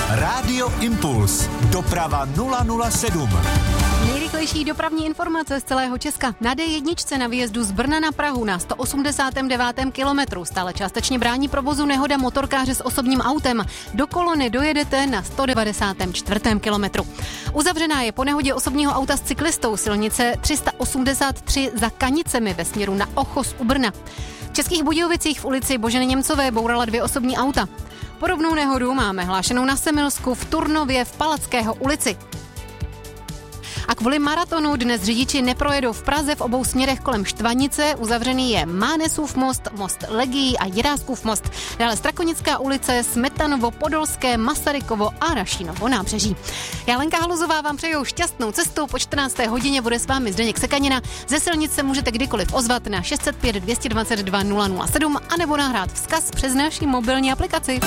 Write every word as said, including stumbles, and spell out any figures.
Rádio Impuls. Doprava nula nula sedm. Nejrychlejší dopravní informace z celého Česka. Na dé jedna na výjezdu z Brna na Prahu na sto osmdesátém devátém kilometru stále částečně brání provozu nehoda motorkáře s osobním autem. Do kolony dojedete na sto devadesátém čtvrtém kilometru. Uzavřená je po nehodě osobního auta s cyklistou silnice tři sta osmdesát tři za Kanicemi ve směru na Ochos u Brna. V Českých Budějovicích v ulici Boženy Němcové bourala dvě osobní auta. Podobnou nehodu máme hlášenou na Semilsku, v Turnově, v Palackého ulici. A kvůli maratonu dnes řidiči neprojedou v Praze v obou směrech kolem Štvanice. Uzavřený je Mánesův most, most Legií a Jiráskův most. Dále Strakonická ulice, Smetanovo, Podolské, Masarykovo a Rašínovo nábřeží. Já Lenka Haluzová vám přeju šťastnou cestu. Po čtrnácté hodině bude s vámi Zdeněk Sekanina. Ze silnice můžete kdykoliv ozvat na šest set pět dvě dvacet dva nula nula sedm anebo nahrát vzkaz přes naši mobilní aplikaci.